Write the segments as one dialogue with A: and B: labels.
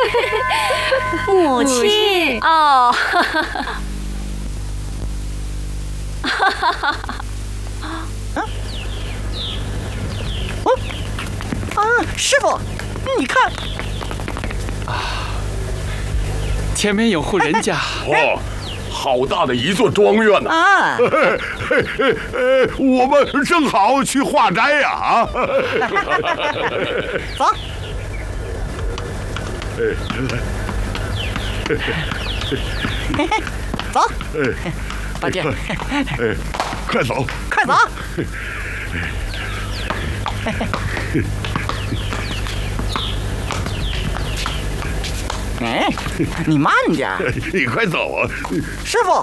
A: 母亲哦。
B: 师傅，你看，
C: 前面有户人家。
D: 哦，好大的一座庄园呐！
B: 啊，
D: 我们正好去化斋呀！
B: 走。走，八戒，
D: 快走，
B: 快走！哎，你慢点，
D: 你快走啊！
B: 师傅。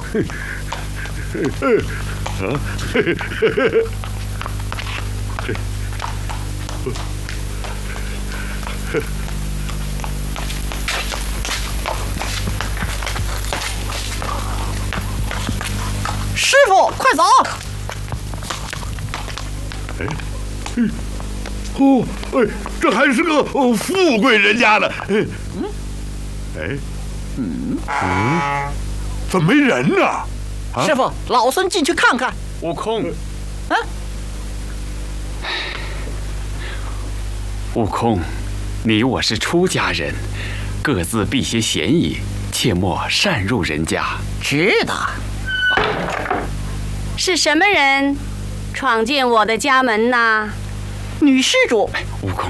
B: 师傅，快走！
D: 这还是个富贵人家呢。怎么没人呢？
B: 师傅，老孙进去看看。
C: 悟空，悟空，你我是出家人，各自避些嫌疑，切莫擅入人家。
B: 知道。
A: 是什么人闯进我的家门呐？
B: 女施主。
C: 悟空，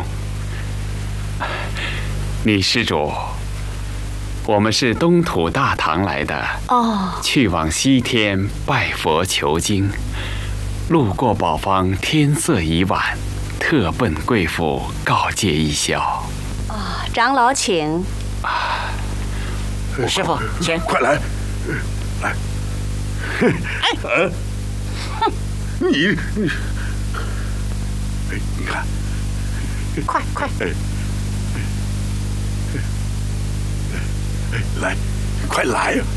C: 女施主，我们是东土大唐来的，去往西天拜佛求经，路过宝方，天色已晚，特奔贵府告诫一宵。
A: 长老请。
B: 师傅，请。
D: 快来，来。你看，
B: 快！
D: 来，快来呀！